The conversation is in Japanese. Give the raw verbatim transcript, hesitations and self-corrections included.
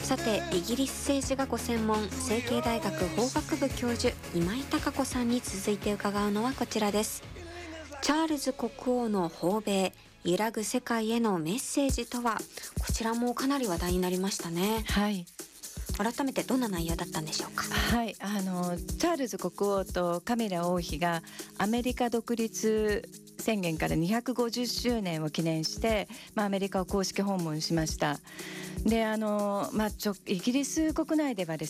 さて、イギリス政治がご専門、成蹊大学法学部教授今井貴子さんに続いて伺うのはこちらです。チャールズ国王の訪米、揺らぐ世界へのメッセージとは。こちらもかなり話題になりましたね。 はい、 改めてどんな内容だったんでしょうか。 はい、あのチャールズ国王とカミラ王妃がアメリカ独立宣言からにひゃくごじゅっしゅうねんを記念して、まあ、アメリカを公式訪問しました。であの、まあ、ちょイギリス国内ではです